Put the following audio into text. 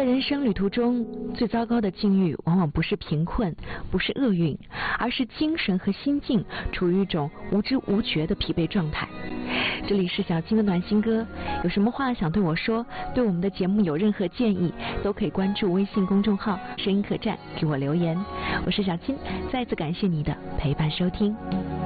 在人生旅途中，最糟糕的境遇往往不是贫困，不是厄运，而是精神和心境处于一种无知无觉的疲惫状态。这里是小金的暖心歌，有什么话想对我说，对我们的节目有任何建议，都可以关注微信公众号声音客栈给我留言。我是小金，再次感谢你的陪伴收听。